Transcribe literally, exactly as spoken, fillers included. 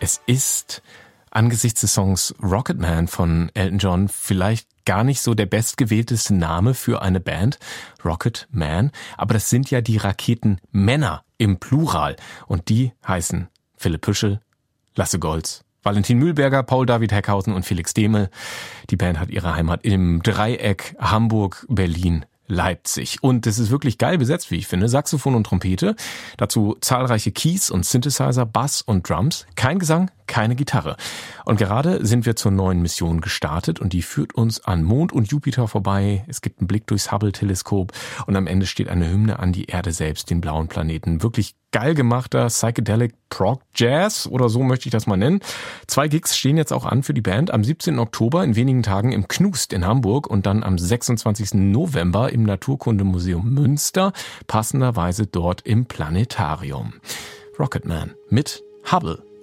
Es ist angesichts des Songs Rocket Man von Elton John vielleicht gar nicht so der bestgewählteste Name für eine Band, Rocket Man, aber das sind ja die Raketenmänner im Plural und die heißen Philipp Püschel, Lasse Golz, Valentin Mühlberger, Paul David Heckhausen und Felix Demel. Die Band hat ihre Heimat im Dreieck Hamburg, Berlin, Leipzig. Und es ist wirklich geil besetzt, wie ich finde. Saxophon und Trompete, dazu zahlreiche Keys und Synthesizer, Bass und Drums. Kein Gesang, keine Gitarre. Und gerade sind wir zur neuen Mission gestartet und die führt uns an Mond und Jupiter vorbei. Es gibt einen Blick durchs Hubble-Teleskop und am Ende steht eine Hymne an die Erde selbst, den blauen Planeten. Wirklich geil gemachter Psychedelic Prog Jazz oder so möchte ich das mal nennen. Zwei Gigs stehen jetzt auch an für die Band. Am siebzehnten Oktober in wenigen Tagen im Knust in Hamburg und dann am sechsundzwanzigsten November im Naturkundemuseum Münster, passenderweise dort im Planetarium. Rocket Man mit Hubble.